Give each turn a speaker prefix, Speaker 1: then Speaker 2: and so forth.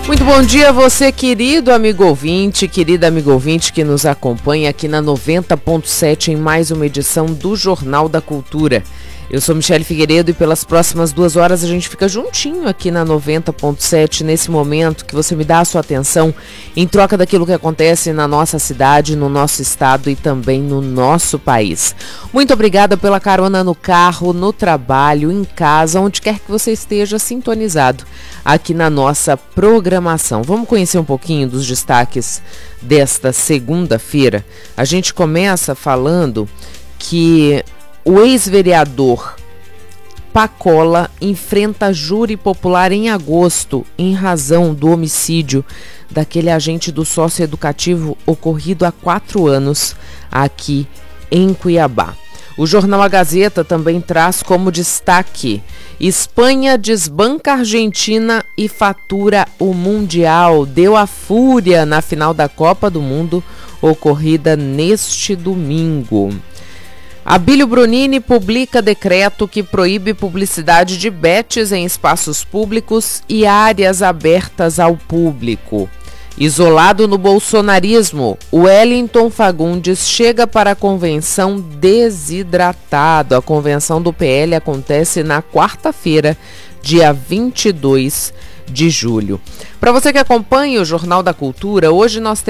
Speaker 1: Muito bom dia a você, querido amigo ouvinte, querida amigo ouvinte que nos acompanha aqui na 90.7 em mais uma edição do Jornal da Cultura. Eu sou Michele Figueiredo e pelas próximas 2 horas a gente fica juntinho aqui na 90.7 nesse momento que você me dá a sua atenção em troca daquilo que acontece na nossa cidade, no nosso estado e também no nosso país. Muito obrigada pela carona no carro, no trabalho, em casa, onde quer que você esteja sintonizado aqui na nossa programação. Vamos conhecer um pouquinho dos destaques desta segunda-feira. A gente começa falando que o ex-vereador Pacola enfrenta júri popular em agosto em razão do homicídio daquele agente do socioeducativo ocorrido há 4 anos aqui em Cuiabá. O jornal A Gazeta também traz como destaque: Espanha desbanca a Argentina e fatura o Mundial. Deu a fúria na final da Copa do Mundo ocorrida neste domingo. Abílio Brunini publica decreto que proíbe publicidade de bets em espaços públicos e áreas abertas ao público. Isolado no bolsonarismo, Wellington Fagundes chega para a convenção desidratado. A convenção do PL acontece na quarta-feira, dia 22 de julho. Para você que acompanha o Jornal da Cultura, hoje nós